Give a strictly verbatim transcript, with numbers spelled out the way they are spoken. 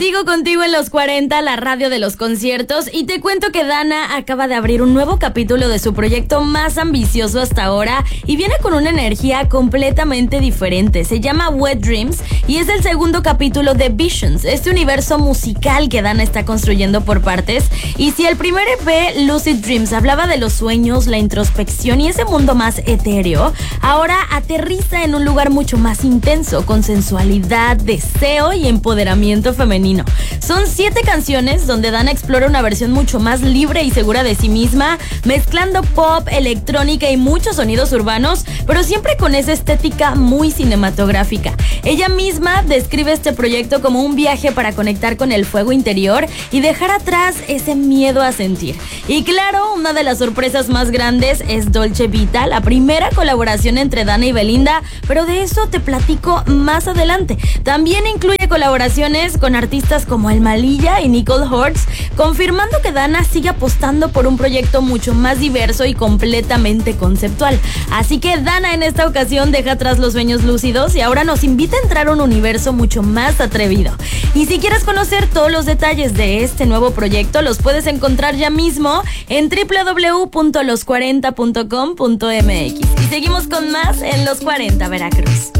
Sigo contigo en los cuarenta, la radio de los conciertos, y te cuento que Dana acaba de abrir un nuevo capítulo de su proyecto más ambicioso hasta ahora y viene con una energía completamente diferente. Se llama Wet Dreams y es el segundo capítulo de Visions, este universo musical que Dana está construyendo por partes. Y si el primer E P, Lucid Dreams, hablaba de los sueños, la introspección y ese mundo más etéreo, ahora aterriza en un lugar mucho más intenso, con sensualidad, deseo y empoderamiento femenino. Son siete canciones donde Dana explora una versión mucho más libre y segura de sí misma, mezclando pop, electrónica y muchos sonidos urbanos, pero siempre con esa estética muy cinematográfica. Ella misma describe este proyecto como un viaje para conectar con el fuego interior y dejar atrás ese miedo a sentir. Y claro, una de las sorpresas más grandes es Dolce Vita, la primera colaboración entre Dana y Belinda, pero de eso te platico más adelante. También incluye colaboraciones con artistas como El Malilla y Nicole Hortz, confirmando que Dana sigue apostando por un proyecto mucho más diverso y completamente conceptual. Así que Dana en esta ocasión deja atrás los sueños lúcidos y ahora nos invita a entrar a un universo mucho más atrevido. Y si quieres conocer todos los detalles de este nuevo proyecto, los puedes encontrar ya mismo en doble u doble u doble u punto los cuarenta punto com punto m x. Y seguimos con más en Los cuarenta Veracruz.